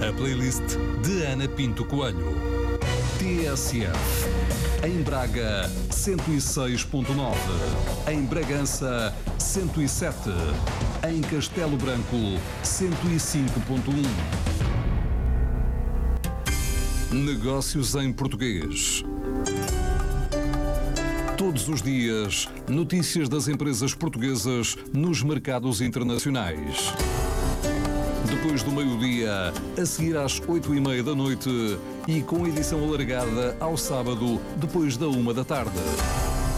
A playlist de Ana Pinto Coelho. TSF. Em Braga, 106.9. Em Bragança, 107. Em Castelo Branco, 105.1. Negócios em português. Todos os dias, notícias das empresas portuguesas nos mercados internacionais. Depois do meio-dia, a seguir às 8h30 da noite e com edição alargada ao sábado, depois da 1 da tarde.